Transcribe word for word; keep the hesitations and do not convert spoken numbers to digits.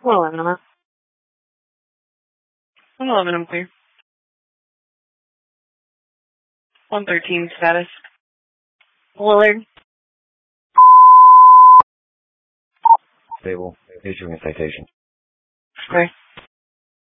one eleven on that. one eleven, I'm clear. one thirteen status. Willard. Stable. Issuing a citation. Okay.